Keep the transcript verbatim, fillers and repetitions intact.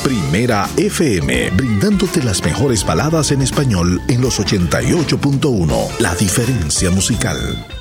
Primera F M, brindándote las mejores baladas en español en los ochenta y ocho punto uno. La diferencia musical.